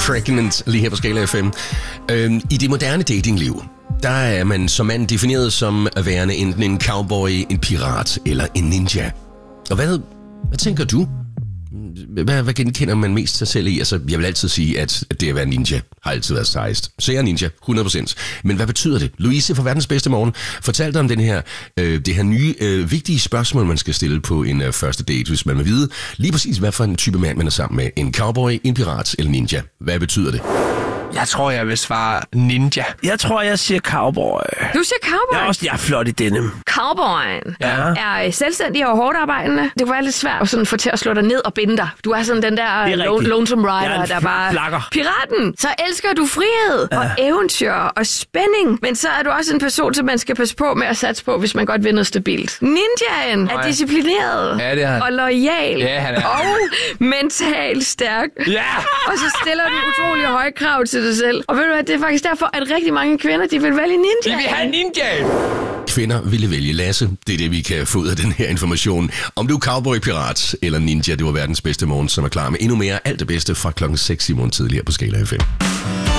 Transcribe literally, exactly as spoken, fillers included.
Pregnant lige her på Skala F M. Øhm, I det moderne datingliv, der er man som mand defineret som at være enten en cowboy, en pirat eller en ninja. Og hvad, hvad tænker du? Hvad, hvad genkender man mest sig selv i? Altså, jeg vil altid sige, at det at være ninja har altid været sejst. Så jeg er ninja, hundrede procent. Men hvad betyder det? Louise fra Verdens Bedste Morgen fortalte om den her, øh, det her nye, øh, vigtige spørgsmål, man skal stille på en øh, første date, hvis man vil vide lige præcis, hvad for en type mand man er sammen med. En cowboy, en pirat eller ninja. Hvad betyder det? Jeg tror, jeg vil svare ninja. Jeg tror, jeg siger cowboy. Du siger cowboy? Jeg er også jeg er flot i denim. Cowboyen Ja. er selvstændig og hårdt arbejdende. Det kunne være lidt svært at sådan få til at slå dig ned og binde dig. Du er sådan den der lo- lonesome Jeg er rider, en der bare... flakker. Piraten! Så elsker du frihed ja. og eventyr og spænding. Men så er du også en person, som man skal passe på med at satse på, hvis man godt vil noget stabilt. Ninjaen er disciplineret Ja, det er han. og loyal Ja, han er. og mentalt stærk. Ja! Og så stiller du utrolig høje krav til dig selv. Og ved du hvad, det er faktisk derfor, at rigtig mange kvinder, de vil vælge ninja. Vi vil have ninja! Kvinder ville vælge Lasse. Det er det, vi kan få ud af den her information. Om du er cowboy, pirat eller ninja, det var Verdens Bedste Morgen, som er klar med endnu mere alt det bedste fra klokken seks i morgen tidligere på Skala F M.